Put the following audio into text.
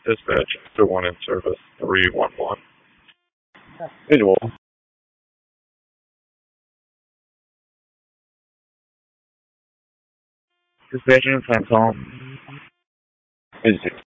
Dispatch, after one in service, 311. Visual. Dispatch in call. Is